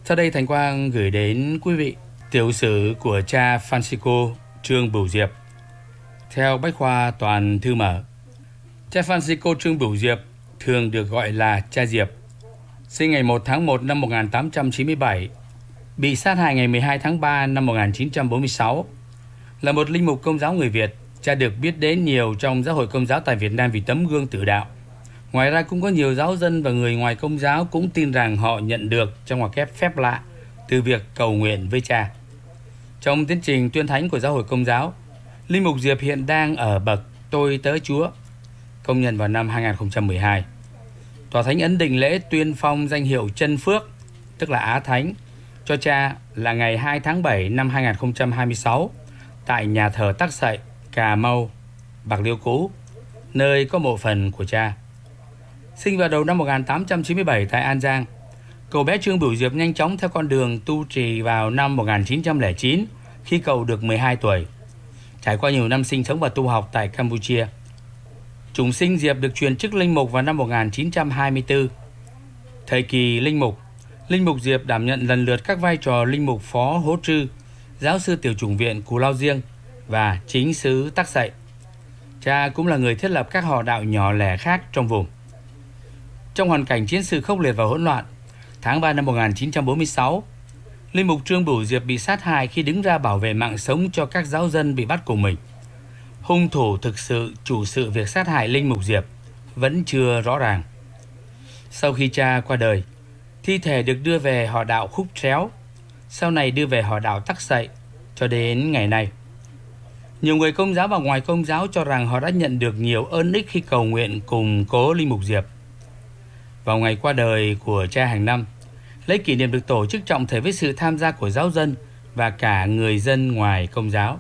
Sau đây Thành Quang gửi đến quý vị tiểu sử của cha Francisco Trương Bửu Diệp theo Bách khoa Toàn thư mở. Cha Francisco Trương Bửu Diệp thường được gọi là cha Diệp, sinh ngày 1 tháng 1 năm 1897, bị sát hại ngày 12 tháng 3 năm 1946. Là một linh mục Công giáo người Việt, cha được biết đến nhiều trong giáo hội Công giáo tại Việt Nam vì tấm gương tử đạo. Ngoài ra cũng có nhiều giáo dân và người ngoài Công giáo cũng tin rằng họ nhận được trong ngoặc kép phép lạ từ việc cầu nguyện với cha. Trong tiến trình tuyên thánh của giáo hội Công giáo, linh mục Diệp hiện đang ở bậc tôi tớ Chúa, công nhận vào năm 2012. Tòa Thánh ấn định lễ tuyên phong danh hiệu Chân Phước, tức là Á Thánh, cho cha là ngày 2 tháng 7 năm 2026 tại nhà thờ Tắc Sậy, Cà Mau, Bạc Liêu cũ, nơi có mộ phần của cha. Sinh vào đầu năm 1897 tại An Giang, cậu bé Trương Bửu Diệp nhanh chóng theo con đường tu trì vào năm 1909 khi cậu được 12 tuổi. Trải qua nhiều năm sinh sống và tu học tại Campuchia, chủng sinh Diệp được truyền chức linh mục vào năm 1924. Thời kỳ linh mục Diệp đảm nhận lần lượt các vai trò linh mục phó Hố Trư, giáo sư tiểu chủng viện Cù Lao Riêng và chính sứ Tắc Sậy. Cha cũng là người thiết lập các họ đạo nhỏ lẻ khác trong vùng. Trong hoàn cảnh chiến sự khốc liệt và hỗn loạn, tháng 3 năm 1946, linh mục Trương Bửu Diệp bị sát hại khi đứng ra bảo vệ mạng sống cho các giáo dân bị bắt cùng mình. Hung thủ thực sự chủ sự việc sát hại linh mục Diệp vẫn chưa rõ ràng. Sau khi cha qua đời, thi thể được đưa về họ đạo Khúc Tréo, sau này đưa về họ đạo Tắc Sậy cho đến ngày nay. Nhiều người Công giáo và ngoài Công giáo cho rằng họ đã nhận được nhiều ơn ích khi cầu nguyện cùng cố linh mục Diệp. Vào ngày qua đời của cha hàng năm, lễ kỷ niệm được tổ chức trọng thể với sự tham gia của giáo dân và cả người dân ngoài Công giáo.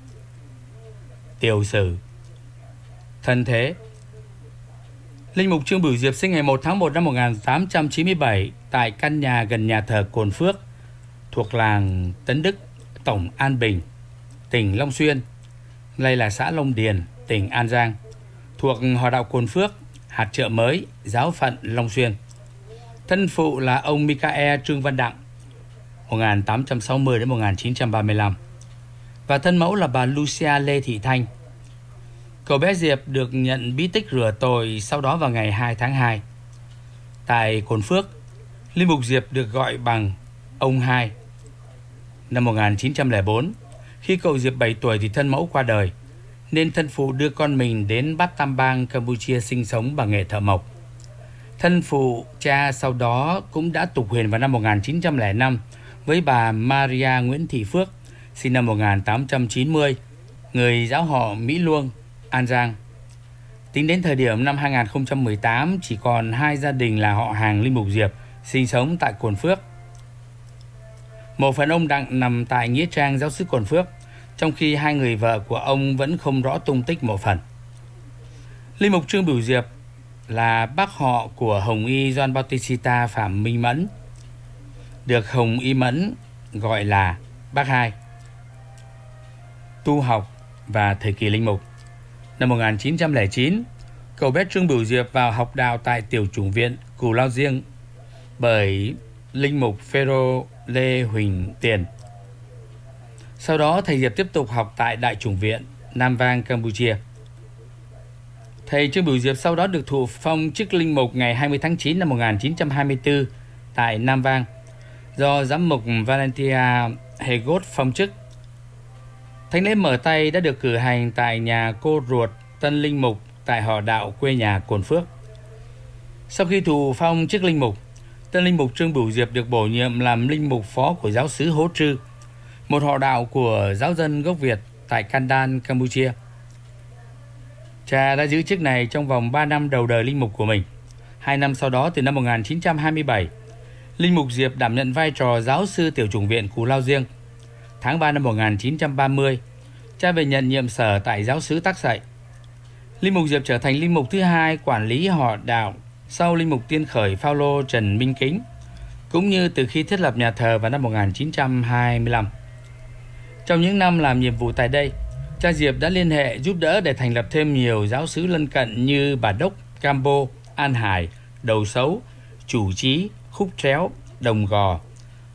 Tiểu sử. Thân thế. Linh mục Trương Bửu Diệp sinh ngày 1 tháng 1 năm 1897 tại căn nhà gần nhà thờ Cồn Phước thuộc làng Tấn Đức, tổng An Bình, tỉnh Long Xuyên, nay là xã Long Điền, tỉnh An Giang, thuộc họ đạo Cồn Phước, hạt Chợ Mới, giáo phận Long Xuyên. Thân phụ là ông Michael Trương Văn Đặng, 1860 đến 1935, và thân mẫu là bà Lucia Lê Thị Thanh. Cậu bé Diệp được nhận bí tích rửa tội sau đó vào ngày 2 tháng 2. Tại Cồn Phước, linh mục Diệp được gọi bằng ông hai. Năm 1904, khi cậu Diệp 7 tuổi thì thân mẫu qua đời, nên thân phụ đưa con mình đến Battambang, Campuchia sinh sống bằng nghề thợ mộc. Thân phụ cha sau đó cũng đã tục huyền vào năm 1905 với bà Maria Nguyễn Thị Phước, sinh năm 1890, người giáo họ Mỹ Luông, An Giang. Tính đến thời điểm năm 2018, chỉ còn 2 gia đình là họ hàng linh mục Diệp sinh sống tại Cồn Phước. Mộ phần ông Đặng nằm tại nghĩa trang giáo xứ Cồn Phước, trong khi 2 người vợ của ông vẫn không rõ tung tích mộ phần. Linh mục Trương Bửu Diệp là bác họ của Hồng Y Gioan Bautista Phạm Minh Mẫn, được Hồng Y Mẫn gọi là bác hai. Tu học và thời kỳ linh mục. Năm 1909, cậu bé Trương Bửu Diệp vào học đạo tại tiểu chủng viện Cù Lao Riêng bởi linh mục Phêrô Lê Huỳnh Tiền. Sau đó thầy Diệp tiếp tục học tại đại chủng viện Nam Vang, Campuchia. Thầy Trương Bửu Diệp sau đó được thụ phong chức linh mục ngày 20 tháng 9 năm 1924 tại Nam Vang do giám mục Valentia Hegot phong chức. Thánh lễ mở tay đã được cử hành tại nhà cô ruột tân linh mục tại họ đạo quê nhà Cồn Phước. Sau khi thụ phong chức linh mục, tân linh mục Trương Bửu Diệp được bổ nhiệm làm linh mục phó của giáo xứ Hố Trư, một họ đạo của giáo dân gốc Việt tại Kandan, Campuchia. Cha đã giữ chức này trong vòng 3 năm đầu đời linh mục của mình. 2 năm sau đó, từ năm 1927, linh mục Diệp đảm nhận vai trò giáo sư tiểu chủng viện Cù Lao Riêng. Tháng 3 năm 1930, cha về nhận nhiệm sở tại giáo xứ Tắc Sậy. Linh mục Diệp trở thành linh mục thứ 2 quản lý họ đạo sau linh mục tiên khởi Phao-lô Trần Minh Kính, cũng như từ khi thiết lập nhà thờ vào năm 1925. Trong những năm làm nhiệm vụ tại đây, cha Diệp đã liên hệ giúp đỡ để thành lập thêm nhiều giáo xứ lân cận như Bà Đốc, Cambo, An Hải, Đầu Xấu, Chủ Trí, Khúc Tréo, Đồng Gò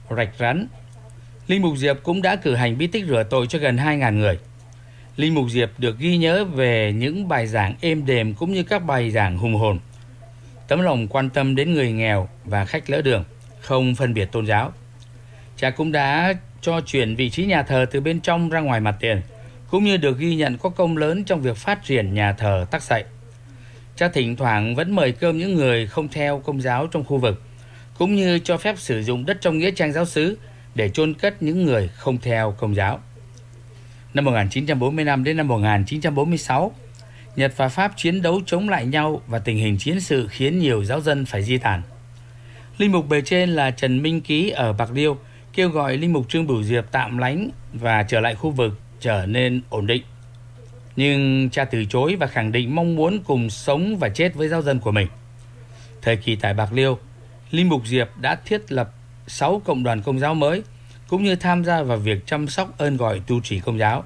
Rạch Rắn. Linh Mục Diệp cũng đã cử hành bí tích rửa tội cho gần 2.000 người. Linh Mục Diệp được ghi nhớ về những bài giảng êm đềm cũng như các bài giảng hùng hồn, tấm lòng quan tâm đến người nghèo và khách lỡ đường, không phân biệt tôn giáo. Cha cũng đã cho chuyển vị trí nhà thờ từ bên trong ra ngoài mặt tiền, cũng như được ghi nhận có công lớn trong việc phát triển nhà thờ Tắc Sậy. Cha thỉnh thoảng vẫn mời cơm những người không theo Công giáo trong khu vực, cũng như cho phép sử dụng đất trong nghĩa trang giáo xứ để chôn cất những người không theo Công giáo. Năm 1945 đến năm 1946, Nhật và Pháp chiến đấu chống lại nhau và tình hình chiến sự khiến nhiều giáo dân phải di tản. Linh mục bề trên là Trần Minh Ký ở Bạc Liêu kêu gọi Linh mục Trương Bửu Diệp tạm lánh và trở lại khu vực trở nên ổn định. Nhưng cha từ chối và khẳng định mong muốn cùng sống và chết với giáo dân của mình. Thời kỳ tại Bạc Liêu, Linh mục Diệp đã thiết lập 6 cộng đoàn Công giáo mới, cũng như tham gia vào việc chăm sóc ơn gọi tu trì Công giáo.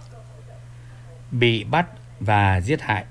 Bị bắt và giết hại.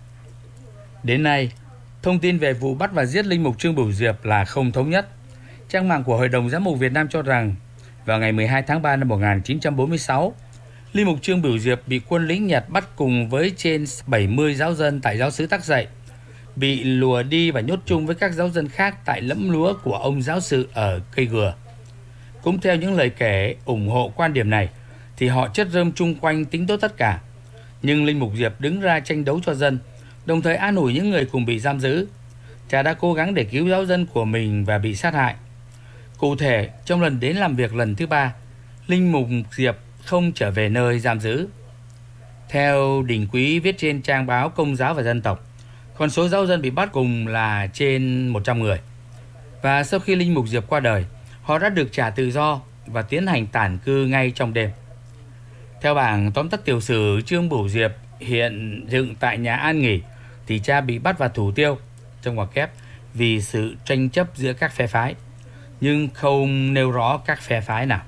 Đến nay, thông tin về vụ bắt và giết Linh mục Trương Bửu Diệp là không thống nhất. Trang mạng của Hội đồng Giám mục Việt Nam cho rằng vào ngày 12 tháng 3 năm 1946, Linh mục Trương Bửu Diệp bị quân lính Nhật bắt cùng với trên 70 giáo dân tại giáo xứ Tắc Dậy, bị lùa đi và nhốt chung với các giáo dân khác tại lẫm lúa của ông giáo sự ở Cây Gừa. Cũng theo những lời kể ủng hộ quan điểm này, thì họ chất rơm chung quanh tính tốt tất cả. Nhưng Linh mục Diệp đứng ra tranh đấu cho dân, đồng thời an ủi những người cùng bị giam giữ. Cha đã cố gắng để cứu giáo dân của mình và bị sát hại. Cụ thể, trong lần đến làm việc lần thứ 3, Linh mục Diệp không trở về nơi giam giữ. Theo Đình Quý viết trên trang báo Công giáo và Dân tộc, con số giáo dân bị bắt cùng là trên 100 người. Và sau khi Linh mục Diệp qua đời, họ đã được trả tự do và tiến hành tản cư ngay trong đêm. Theo bảng tóm tắt tiểu sử Trương Bửu Diệp hiện dựng tại nhà an nghỉ, thì cha bị bắt và thủ tiêu trong ngoặc kép vì sự tranh chấp giữa các phe phái, nhưng không nêu rõ các phe phái nào.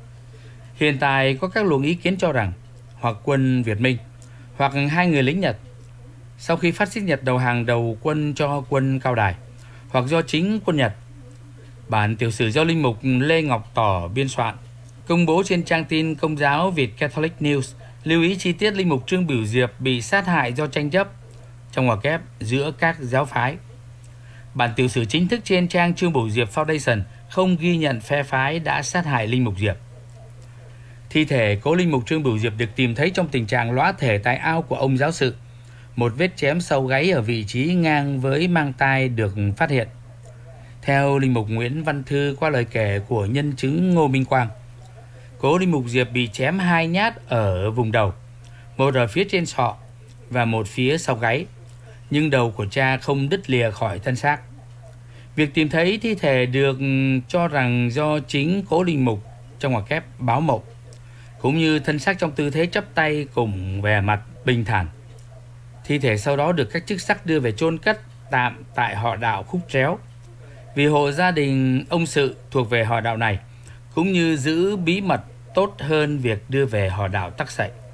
Hiện tại có các luồng ý kiến cho rằng hoặc quân Việt Minh hoặc 2 người lính Nhật sau khi phát xít Nhật đầu hàng đầu quân cho quân Cao Đài, hoặc do chính quân Nhật. Bản tiểu sử do Linh mục Lê Ngọc Tỏ biên soạn, công bố trên trang tin Công giáo Việt Catholic News, lưu ý chi tiết Linh mục Trương Bửu Diệp bị sát hại do tranh chấp trong ngoặc kép giữa các giáo phái. Bản tiểu sử chính thức trên trang Trương Bửu Diệp Foundation không ghi nhận phe phái đã sát hại Linh mục Diệp. Thi thể cố Linh mục Trương Bửu Diệp được tìm thấy trong tình trạng lõa thể tại ao của ông giáo sự. Một vết chém sâu gáy ở vị trí ngang với mang tai được phát hiện. Theo Linh mục Nguyễn Văn Thư qua lời kể của nhân chứng Ngô Minh Quang, cố Linh mục Diệp bị chém 2 nhát ở vùng đầu, một ở phía trên sọ và một phía sau gáy, nhưng đầu của cha không đứt lìa khỏi thân xác. Việc tìm thấy thi thể được cho rằng do chính cố Linh mục trong ngoặc kép báo mộng, cũng như thân xác trong tư thế chắp tay cùng vẻ mặt bình thản. Thi thể sau đó được các chức sắc đưa về chôn cất tạm tại họ đạo Khúc Tréo, vì hộ gia đình ông sự thuộc về họ đạo này, cũng như giữ bí mật tốt hơn việc đưa về họ đạo Tắc Sậy.